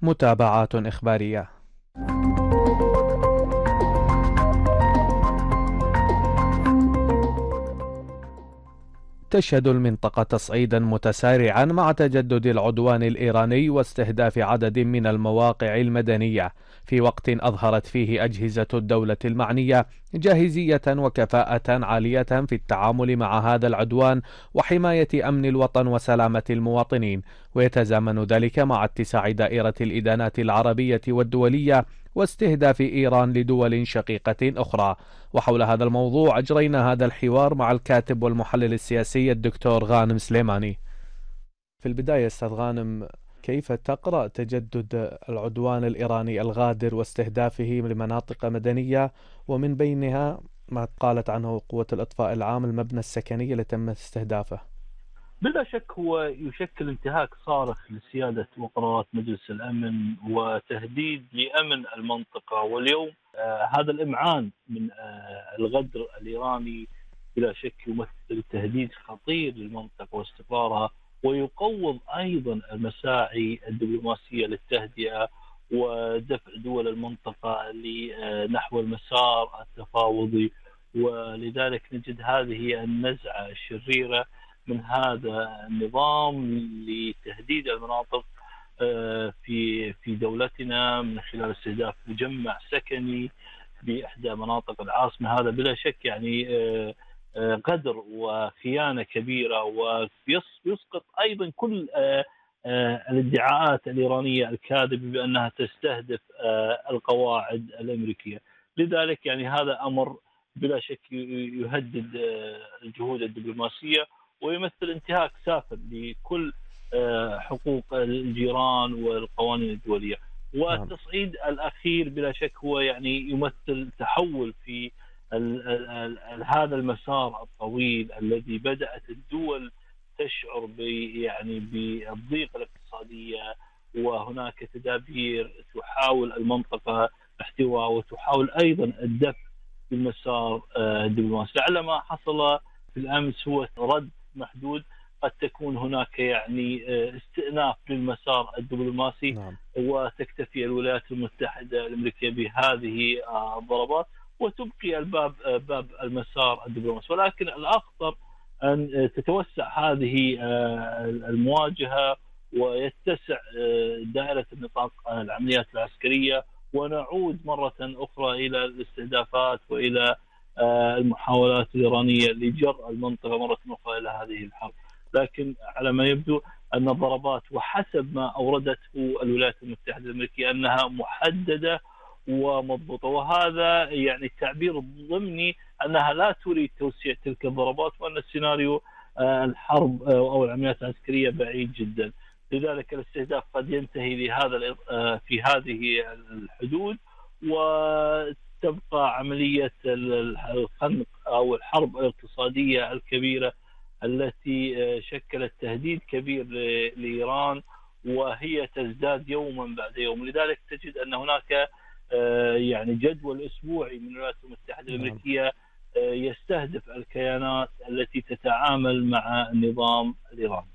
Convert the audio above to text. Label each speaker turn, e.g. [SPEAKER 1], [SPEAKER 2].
[SPEAKER 1] متابعات إخبارية. تشهد المنطقة تصعيدا متسارعا مع تجدد العدوان الإيراني واستهداف عدد من المواقع المدنية، في وقت أظهرت فيه أجهزة الدولة المعنية جاهزية وكفاءة عالية في التعامل مع هذا العدوان وحماية أمن الوطن وسلامة المواطنين. ويتزامن ذلك مع اتساع دائرة الإدانات العربية والدولية واستهداف إيران لدول شقيقة أخرى. وحول هذا الموضوع أجرينا هذا الحوار مع الكاتب والمحلل السياسي الدكتور غانم سليماني. في البداية أستاذ غانم، كيف تقرأ تجدد العدوان الإيراني الغادر واستهدافه لمناطق مدنية، ومن بينها ما قالت عنه قوة الإطفاء العام المبنى السكني اللي تم استهدافه؟
[SPEAKER 2] بلا شك هو يشكل انتهاك صارخ لسيادة وقرارات مجلس الأمن وتهديد لأمن المنطقة. واليوم هذا الإمعان من الغدر الإيراني بلا شك يمثل تهديد خطير للمنطقة واستقرارها، ويقوض أيضا المساعي الدبلوماسية للتهدئة ودفع دول المنطقة نحو المسار التفاوضي. ولذلك نجد هذه النزعة الشريرة من هذا النظام لتهديد المناطق في دولتنا من خلال استهداف مجمع سكني بإحدى مناطق العاصمة. هذا بلا شك يعني غدر وخيانة كبيرة، ويسقط أيضا كل الادعاءات الإيرانية الكاذبة بأنها تستهدف القواعد الأمريكية. لذلك يعني هذا أمر بلا شك يهدد الجهود الدبلوماسية ويمثل انتهاك سافر لكل حقوق الجيران والقوانين الدولية. والتصعيد الأخير بلا شك هو يعني يمثل تحول في هذا المسار الطويل الذي بدأت الدول تشعر يعني بالضيق الاقتصادية، وهناك تدابير تحاول المنطقة احتواء وتحاول أيضا الدفع بالمسار الدبلوماسي. لعل ما حصل في الأمس هو رد محدود، قد تكون هناك يعني استئناف للمسار الدبلوماسي.
[SPEAKER 1] نعم.
[SPEAKER 2] وتكتفي الولايات المتحدة الأمريكية بهذه الضربات وتبقي باب المسار الدبلوماسي. ولكن الأخطر أن تتوسع هذه المواجهة ويتسع دائرة النطاق العمليات العسكرية، ونعود مرة أخرى إلى الاستهدافات وإلى المحاولات الإيرانية لجر المنطقة مرة أخرى إلى هذه الحرب. لكن على ما يبدو أن الضربات وحسب ما أوردته الولايات المتحدة الأمريكية أنها محددة ومضبوطة، وهذا يعني التعبير الضمني أنها لا تريد توسيع تلك الضربات، وأن السيناريو الحرب أو العمليات العسكرية بعيد جدا. لذلك الاستهداف قد ينتهي في هذه الحدود، وتبقى عملية الخنق أو الحرب الاقتصادية الكبيرة التي شكلت تهديد كبير لإيران، وهي تزداد يوما بعد يوم. لذلك تجد أن هناك يعني جدول أسبوعي من الولايات المتحدة الأمريكية يستهدف الكيانات التي تتعامل مع النظام الإيراني.